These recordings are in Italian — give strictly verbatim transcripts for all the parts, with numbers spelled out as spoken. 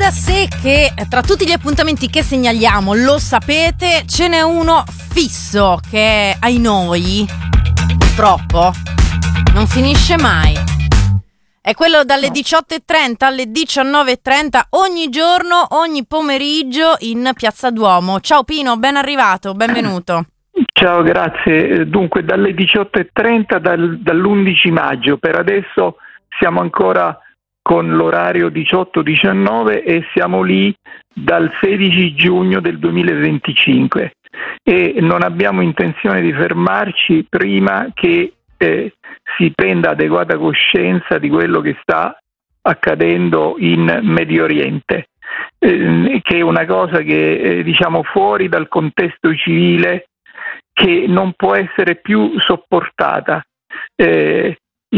Sembra se che tra tutti gli appuntamenti che segnaliamo, lo sapete, ce n'è uno fisso che ai noi, purtroppo, non finisce mai. È quello dalle diciotto e trenta alle diciannove e trenta ogni giorno, ogni pomeriggio in Piazza Duomo. Ciao Pino, ben arrivato, benvenuto. Ciao, grazie. Dunque dalle diciotto e trenta dal, dall'undici maggio, per adesso siamo ancora con l'orario diciotto diciannove e siamo lì dal sedici giugno del duemilaventicinque e non abbiamo intenzione di fermarci prima che eh, si prenda adeguata coscienza di quello che sta accadendo in Medio Oriente, eh, che è una cosa che eh, diciamo fuori dal contesto civile, che non può essere più sopportata. Eh,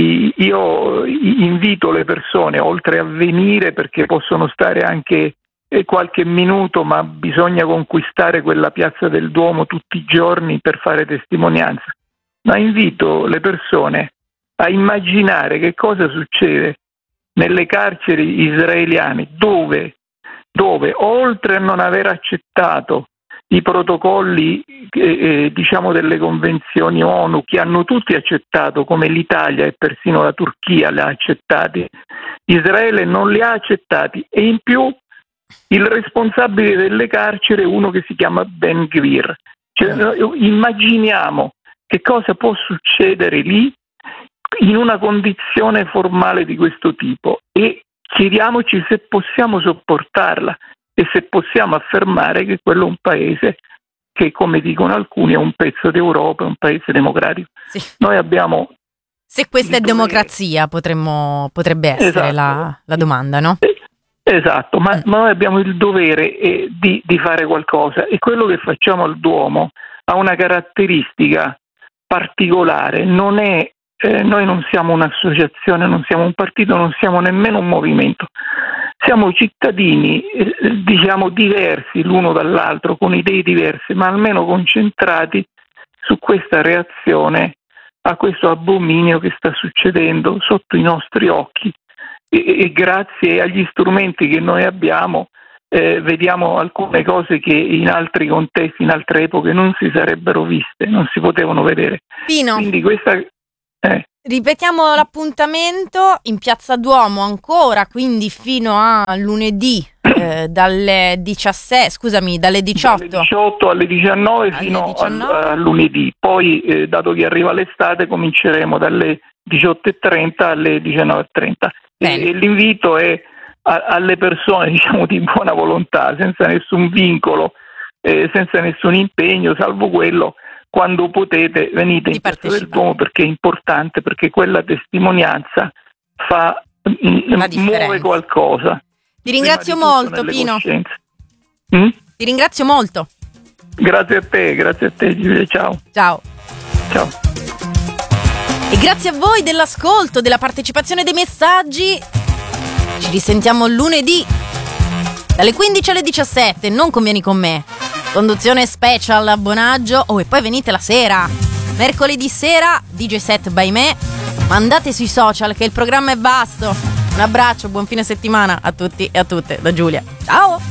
io invito le persone, oltre a venire perché possono stare anche qualche minuto, ma bisogna conquistare quella Piazza del Duomo tutti i giorni per fare testimonianza, ma invito le persone a immaginare che cosa succede nelle carceri israeliane dove, dove oltre a non aver accettato i protocolli eh, diciamo delle convenzioni ONU che hanno tutti accettato, come l'Italia e persino la Turchia li ha accettati, Israele non li ha accettati, e in più il responsabile delle carceri è uno che si chiama Ben Gvir. Cioè, immaginiamo che cosa può succedere lì in una condizione formale di questo tipo e chiediamoci se possiamo sopportarla e se possiamo affermare che quello è un paese che, come dicono alcuni, è un pezzo d'Europa, è un paese democratico. Sì. Noi abbiamo... Se questa è democrazia, potremmo, potrebbe essere esatto. la, la domanda, no? Esatto, ma, mm. ma noi abbiamo il dovere eh, di, di fare qualcosa, e quello che facciamo al Duomo ha una caratteristica particolare. Non è, eh, noi non siamo un'associazione, non siamo un partito, non siamo nemmeno un movimento. Siamo cittadini, eh, diciamo, diversi l'uno dall'altro, con idee diverse, ma almeno concentrati su questa reazione a questo abominio che sta succedendo sotto i nostri occhi, e, e grazie agli strumenti che noi abbiamo eh, vediamo alcune cose che in altri contesti, in altre epoche non si sarebbero viste, non si potevano vedere. Pino, quindi questa... Eh. Ripetiamo l'appuntamento in Piazza Duomo ancora, quindi fino a lunedì eh, dalle diciassette, scusami, dalle diciotto. Dalle diciotto alle diciannove alle fino diciannove. A, a lunedì. Poi, eh, dato che arriva l'estate, cominceremo dalle diciotto e trenta alle diciannove e trenta. E, e l'invito è a, alle persone, diciamo, di buona volontà, senza nessun vincolo, eh, senza nessun impegno, salvo quello, quando potete venite in Piazza del Duomo, perché è importante, perché quella testimonianza fa muove qualcosa. Ti ringrazio molto, Pino. Mm? Ti ringrazio molto. Grazie a te, grazie a te, Giulia, ciao. Ciao. Ciao. E grazie a voi dell'ascolto, della partecipazione, dei messaggi. Ci risentiamo lunedì dalle quindici alle diciassette, non convieni con me. Conduzione special a Bonaggio. Oh, e poi venite la sera, mercoledì sera, D J set by me. Mandate sui social che il programma è vasto. Un abbraccio, buon fine settimana a tutti e a tutte da Giulia. Ciao!